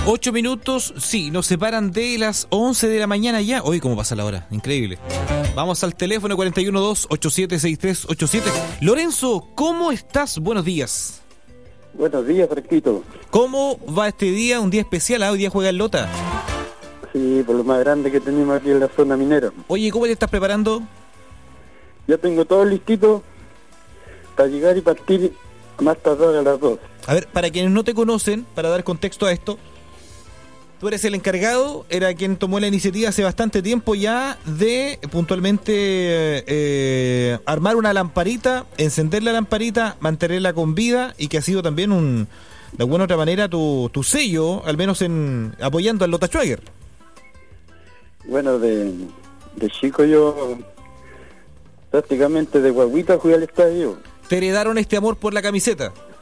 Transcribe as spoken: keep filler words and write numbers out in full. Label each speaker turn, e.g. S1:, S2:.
S1: Ocho minutos, sí, nos separan de las once de la mañana ya. Hoy, ¿cómo pasa la hora? Increíble. Vamos al teléfono cuatro uno dos, ocho siete seis tres ocho siete. Lorenzo, ¿cómo estás? Buenos días.
S2: Buenos días, Fresquito.
S1: ¿Cómo va este día? Un día especial, ¿ah? Hoy día juega el Lota.
S2: Sí, por lo más grande que tenemos aquí en la zona minera.
S1: Oye, ¿cómo te estás preparando?
S2: Ya tengo todo listito para llegar y partir más tardar a las dos.
S1: A ver, para quienes no te conocen, para dar contexto a esto, tú eres el encargado, era quien tomó la iniciativa hace bastante tiempo ya de puntualmente eh, armar una lamparita, encender la lamparita, mantenerla con vida y que ha sido también un, de alguna otra manera tu, tu sello, al menos en apoyando al Lota Schwager.
S2: Bueno, de, de chico yo prácticamente de guaguita fui al estadio.
S1: ¿Te heredaron este amor por la camiseta?